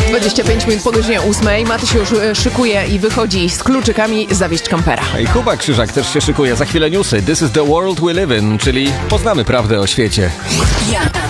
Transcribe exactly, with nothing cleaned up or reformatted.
dwadzieścia pięć minut po godzinie ósmej. Maty się już e, szykuje i wychodzi z kluczykami zawieźć kampera. I Kuba Krzyżak też się szykuje. Za chwilę newsy. This is the world we live in, czyli poznamy prawdę o świecie.